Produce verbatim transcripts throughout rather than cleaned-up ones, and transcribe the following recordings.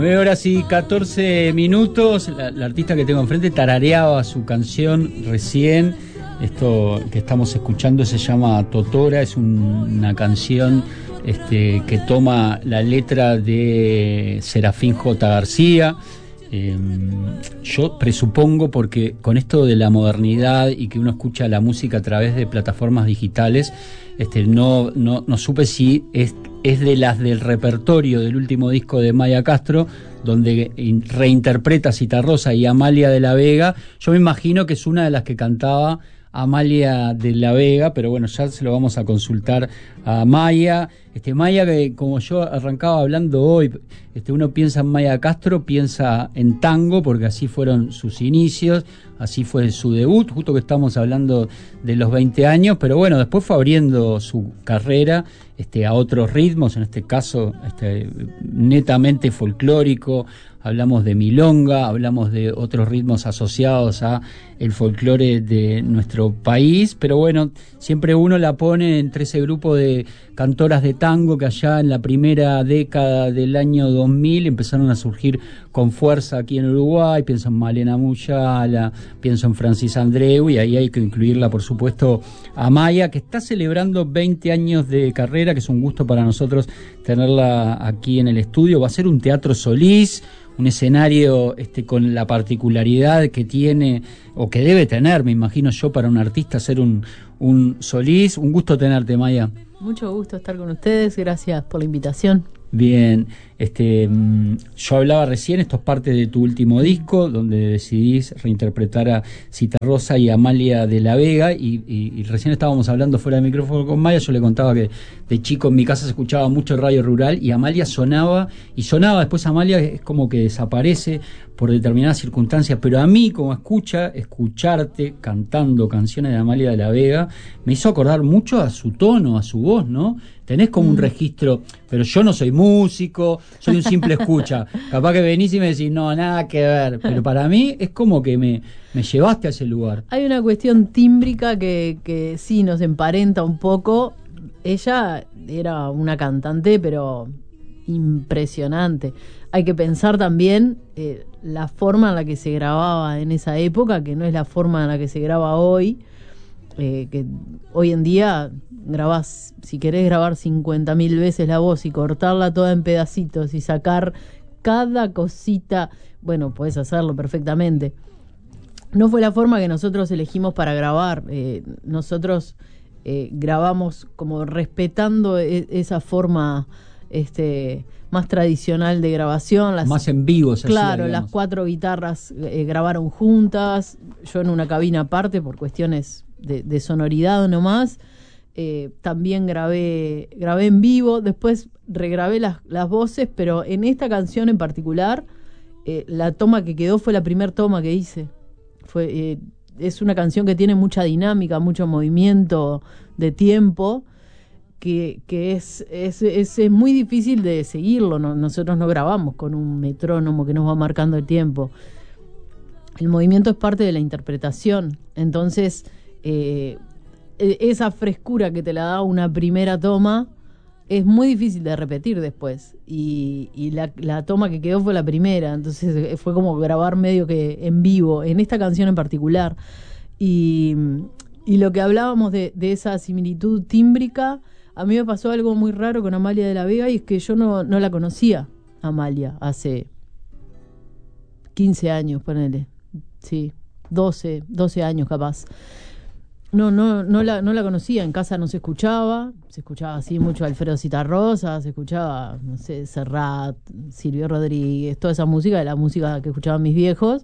nueve horas y catorce minutos, la, la artista que tengo enfrente tarareaba su canción recién. Esto que estamos escuchando se llama Totora, es un, una canción este, que toma la letra de Serafín J. García. Eh, yo presupongo, porque con esto de la modernidad y que uno escucha la música a través de plataformas digitales, este, no, no, no supe si es, es de las del repertorio del último disco de Maya Castro, donde reinterpreta Citarrosa y Amalia de la Vega. Yo me imagino que es una de las que cantaba Amalia de la Vega, pero bueno, ya se lo vamos a consultar a Maya. Este, Maya, que como yo arrancaba hablando hoy, este, uno piensa en Maya Castro, piensa en tango, porque así fueron sus inicios, así fue su debut, justo que estamos hablando de los veinte años, pero bueno, después fue abriendo su carrera este, a otros ritmos, en este caso este, netamente folclórico. Hablamos de milonga, hablamos de otros ritmos asociados a el folclore de nuestro país, pero bueno, siempre uno la pone entre ese grupo de cantoras de tango que allá en la primera década del año dos mil empezaron a surgir con fuerza aquí en Uruguay. Pienso en Malena Muyala, pienso en Francis Andreu, y ahí hay que incluirla, por supuesto, a Maya, que está celebrando veinte años de carrera, que es un gusto para nosotros tenerla aquí en el estudio. Va a ser un teatro Solís, un escenario este, con la particularidad que tiene, o que debe tener, me imagino yo, para un artista ser un, un Solís. Un gusto tenerte, Maya. Mucho gusto estar con ustedes, gracias por la invitación. Bien, este, yo hablaba recién, esto es parte de tu último disco, donde decidís reinterpretar a Citarrosa y Amalia de la Vega, y, y, y recién estábamos hablando fuera de micrófono con Maya. Yo le contaba que de chico en mi casa se escuchaba mucho radio rural, y Amalia sonaba, y sonaba, después Amalia es como que desaparece por determinadas circunstancias, pero a mí, como escucha, escucharte cantando canciones de Amalia de la Vega, me hizo acordar mucho a su tono, a su voz, ¿no? Tenés como un registro, pero yo no soy músico, soy un simple escucha. Capaz que venís y me decís, no, nada que ver. Pero para mí es como que me, me llevaste a ese lugar. Hay una cuestión tímbrica que, que sí nos emparenta un poco. Ella era una cantante, pero impresionante. Hay que pensar también eh, la forma en la que se grababa en esa época, que no es la forma en la que se graba hoy. Eh, que hoy en día grabás, si querés grabar cincuenta mil veces la voz y cortarla toda en pedacitos y sacar cada cosita, bueno, podés hacerlo perfectamente. No fue la forma que nosotros elegimos para grabar. Eh, nosotros eh, grabamos como respetando e- esa forma este, más tradicional de grabación. Las, más en vivo, se claro, hacía, las cuatro guitarras eh, grabaron juntas, yo en una cabina aparte por cuestiones de, de sonoridad nomás. Eh, también grabé grabé en vivo, después regrabé las, las voces, pero en esta canción en particular eh, la toma que quedó fue la primera toma que hice. Fue, eh, es una canción que tiene mucha dinámica, mucho movimiento de tiempo, que, que es, es, es, es muy difícil de seguirlo. No, nosotros no grabamos con un metrónomo que nos va marcando el tiempo. El movimiento es parte de la interpretación, entonces eh, esa frescura que te la da una primera toma es muy difícil de repetir después, y, y la, la toma que quedó fue la primera, entonces fue como grabar medio que en vivo, en esta canción en particular. Y, y lo que hablábamos de, de esa similitud tímbrica, a mí me pasó algo muy raro con Amalia de la Vega, y es que yo no, no la conocía, Amalia, hace quince años, ponele, sí, doce, doce años capaz. No, no, no la, no la conocía, en casa no se escuchaba, se escuchaba así mucho Alfredo Citarrosa, se escuchaba, no sé, Serrat, Silvio Rodríguez, toda esa música, la música que escuchaban mis viejos,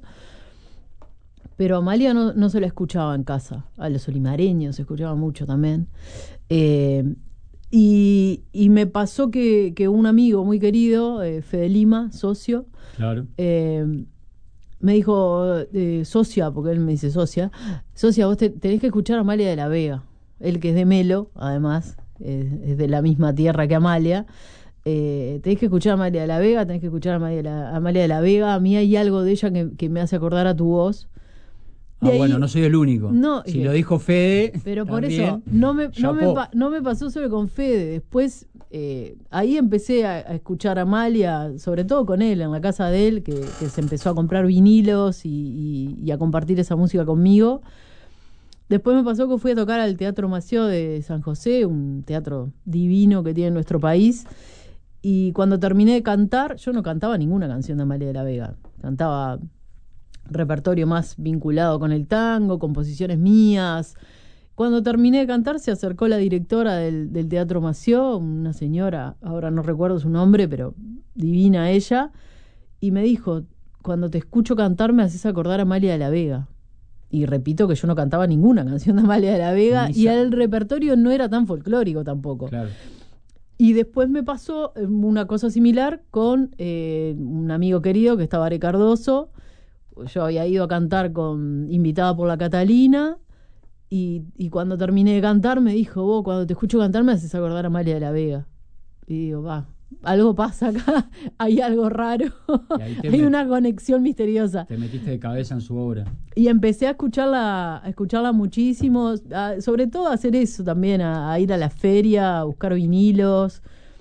pero Amalia no, no se la escuchaba en casa, a los olimareños se escuchaba mucho también. Eh, y, y me pasó que, que un amigo muy querido, eh, Fede Lima, socio, claro. eh, me dijo, eh, socia, porque él me dice socia, socia, vos te, tenés que escuchar a Amalia de la Vega. Él, que es de Melo, además, eh, es de la misma tierra que Amalia. Eh, tenés que escuchar a Amalia de la Vega, tenés que escuchar a Amalia de la, a Amalia de la Vega. A mí hay algo de ella que, que me hace acordar a tu voz. Ah, bueno, no soy el único. No, si eh, lo dijo Fede. Pero por también, eso, no me, no, me chapó. pa- no me pasó solo con Fede. Después, eh, ahí empecé a, a escuchar a Amalia, sobre todo con él, en la casa de él, que, que se empezó a comprar vinilos y, y- y a compartir esa música conmigo. Después me pasó que fui a tocar al Teatro Mació de San José, un teatro divino que tiene nuestro país. Y cuando terminé de cantar, yo no cantaba ninguna canción de Amalia de la Vega. Cantaba repertorio más vinculado con el tango, composiciones mías. Cuando terminé de cantar, se acercó la directora del, del Teatro Mació, una señora, ahora no recuerdo su nombre, pero divina ella, y me dijo: cuando te escucho cantar me haces acordar a Amalia de la Vega. Y repito que yo no cantaba ninguna canción de Amalia de la Vega, y el repertorio no era tan folclórico tampoco. Claro. Y después me pasó una cosa similar con eh, un amigo querido que estaba Are Cardoso. Yo había ido a cantar con invitada por la Catalina, y, y cuando terminé de cantar me dijo: vos cuando te escucho cantar me haces acordar a Amalia de la Vega. Y digo, va, algo pasa acá, hay algo raro, hay met- una conexión misteriosa. Te metiste de cabeza en su obra. Y empecé a escucharla, a escucharla muchísimo, a, sobre todo a hacer eso también, a, a ir a la feria, a buscar vinilos,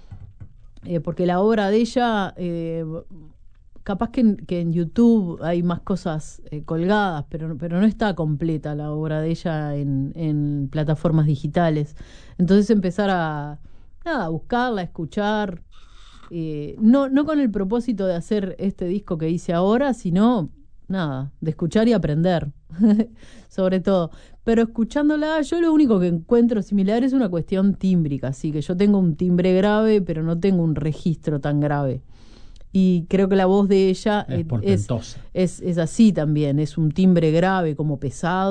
eh, porque la obra de ella, eh, capaz que en, que en YouTube hay más cosas eh, colgadas, pero, pero no está completa la obra de ella en, en plataformas digitales. Entonces empezar a, nada, a buscarla, a escuchar, eh, no, no con el propósito de hacer este disco que hice ahora, sino, nada, de escuchar y aprender, sobre todo. Pero escuchándola, yo lo único que encuentro similar es una cuestión tímbrica, así que yo tengo un timbre grave, pero no tengo un registro tan grave. Y creo que la voz de ella Es eh, es, portentosa. es, es así también, es un timbre grave, como pesado.